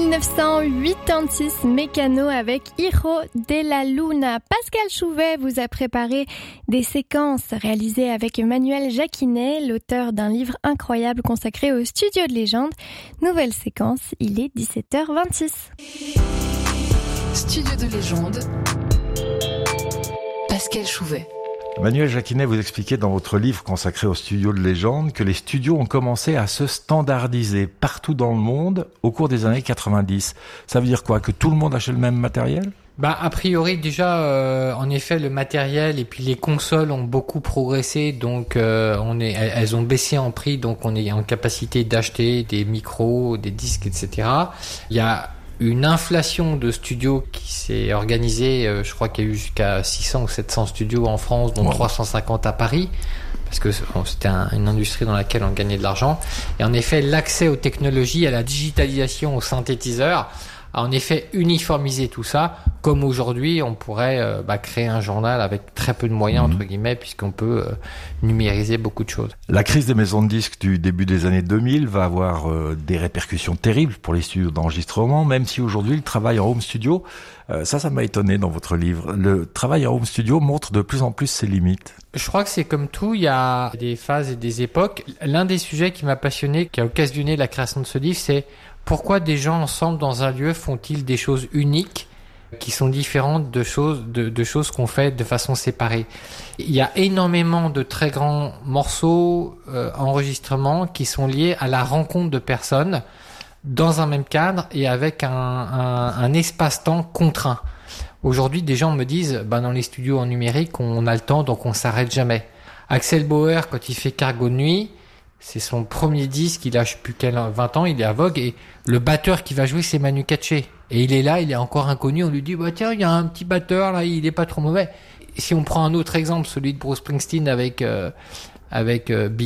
1986, Mécano avec Hijo de la Luna. Pascal Chouvet vous a préparé des séquences réalisées avec Manuel Jacquinet, l'auteur d'un livre incroyable consacré au studio de légende. Nouvelle séquence, il est 17h26. Studio de légende, Pascal Chouvet. Manuel Jacquinet, vous expliquez dans votre livre consacré aux studios de légende que les studios ont commencé à se standardiser partout dans le monde au cours des années 90. Ça veut dire quoi? Que tout le monde achète le même matériel? A priori déjà, en effet, le matériel et puis les consoles ont beaucoup progressé, donc elles ont baissé en prix, donc on est en capacité d'acheter des micros, des disques, etc. Il y a une inflation de studios qui s'est organisée, je crois qu'il y a eu jusqu'à 600 ou 700 studios en France, dont 350 à Paris, parce que c'était une industrie dans laquelle on gagnait de l'argent. Et en effet, l'accès aux technologies, à la digitalisation, aux synthétiseurs, a en effet uniformisé tout ça, comme aujourd'hui on pourrait créer un journal avec très peu de moyens, entre guillemets, puisqu'on peut numériser beaucoup de choses. La crise des maisons de disques du début des années 2000 va avoir des répercussions terribles pour les studios d'enregistrement, même si aujourd'hui le travail en home studio, ça m'a étonné dans votre livre, le travail en home studio montre de plus en plus ses limites. Je crois que c'est comme tout, il y a des phases et des époques. L'un des sujets qui m'a passionné, qui a occasionné la création de ce livre, c'est pourquoi des gens ensemble dans un lieu font-ils des choses uniques qui sont différentes de choses qu'on fait de façon séparée. Il y a énormément de très grands morceaux, enregistrements qui sont liés à la rencontre de personnes dans un même cadre et avec un espace-temps contraint. Aujourd'hui, des gens me disent, dans les studios en numérique, on a le temps, donc on s'arrête jamais. Axel Bauer, quand il fait Cargo de nuit, c'est son premier disque, il a je sais plus quel 20 ans, il est à Vogue et le batteur qui va jouer c'est Manu Katché. Et il est là, il est encore inconnu, on lui dit tiens, il y a un petit batteur là, il est pas trop mauvais. Si on prend un autre exemple, celui de Bruce Springsteen avec Big